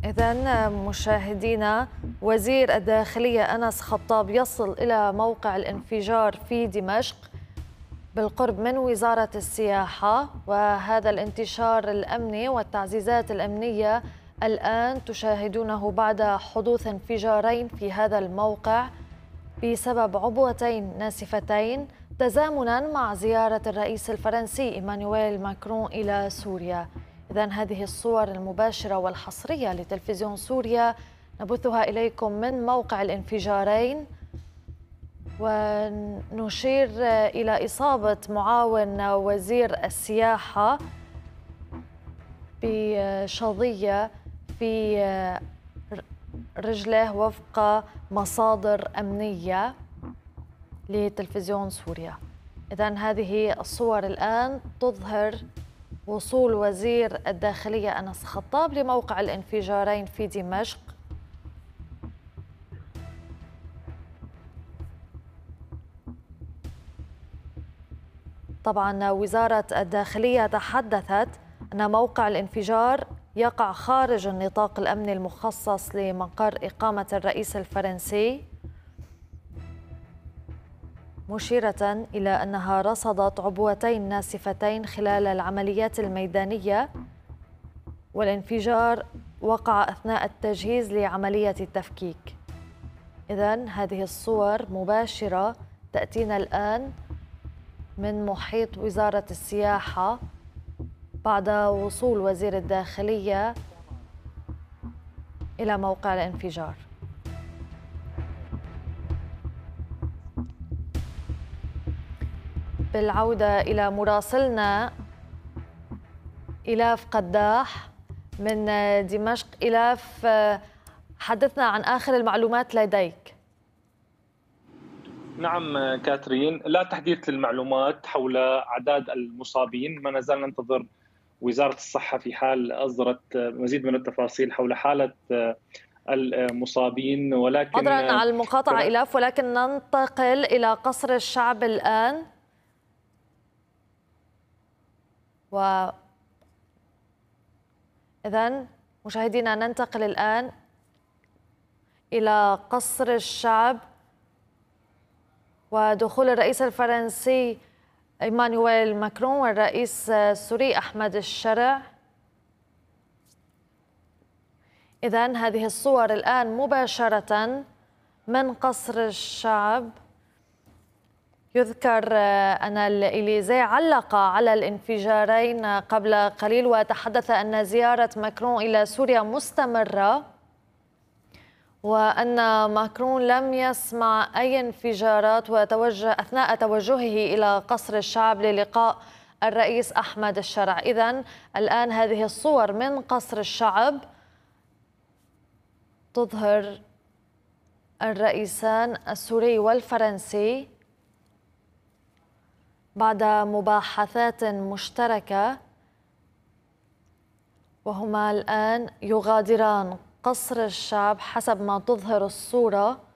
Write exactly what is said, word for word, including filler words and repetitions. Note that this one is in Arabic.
إذن مشاهدينا، وزير الداخلية أنس خطاب يصل إلى موقع الانفجار في دمشق بالقرب من وزارة السياحة، وهذا الانتشار الأمني والتعزيزات الأمنية الآن تشاهدونه بعد حدوث انفجارين في هذا الموقع بسبب عبوتين ناسفتين تزامنا مع زيارة الرئيس الفرنسي إيمانويل ماكرون إلى سوريا. إذن هذه الصور المباشرة والحصرية لتلفزيون سوريا نبثها إليكم من موقع الانفجارين، ونشير إلى إصابة معاون وزير السياحة بشظية في رجله وفق مصادر أمنية لتلفزيون سوريا. إذن هذه الصور الآن تظهر وصول وزير الداخلية أنس خطاب لموقع الانفجارين في دمشق. طبعا وزارة الداخلية تحدثت أن موقع الانفجار يقع خارج النطاق الأمني المخصص لمقر إقامة الرئيس الفرنسي، مشيرة إلى أنها رصدت عبوتين ناسفتين خلال العمليات الميدانية، والانفجار وقع أثناء التجهيز لعملية التفكيك. إذن هذه الصور مباشرة تأتينا الآن من محيط وزارة السياحة بعد وصول وزير الداخلية إلى موقع الانفجار. بالعودة إلى مراسلنا إلاف قداح من دمشق. إلاف، حدثنا عن آخر المعلومات لديك. نعم كاترين، لا تحديث للمعلومات حول أعداد المصابين، ما نزال ننتظر وزارة الصحة في حال أصدرت مزيد من التفاصيل حول حالة المصابين. ولكن عذرا على المقاطعة إلاف، ولكن ننتقل إلى قصر الشعب الآن. و إذن مشاهدينا ننتقل الآن إلى قصر الشعب ودخول الرئيس الفرنسي إيمانويل ماكرون والرئيس السوري أحمد الشرع. إذن هذه الصور الآن مباشرة من قصر الشعب. يذكر أن الإليزيه علق على الانفجارين قبل قليل وتحدث أن زيارة ماكرون إلى سوريا مستمرة، وأن ماكرون لم يسمع أي انفجارات وتوجه أثناء توجهه إلى قصر الشعب للقاء الرئيس أحمد الشرع. إذن الآن هذه الصور من قصر الشعب تظهر الرئيسان السوري والفرنسي بعد مباحثات مشتركة، وهما الآن يغادران قصر الشعب حسب ما تظهر الصورة